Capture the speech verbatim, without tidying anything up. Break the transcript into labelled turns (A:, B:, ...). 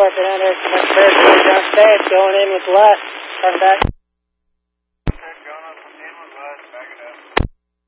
A: parking on there, downstairs, going in with left, turn back.